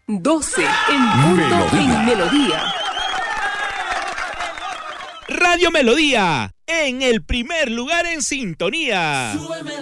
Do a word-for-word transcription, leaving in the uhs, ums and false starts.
doce en punto en Melodía. Radio Melodía, en el primer lugar en sintonía.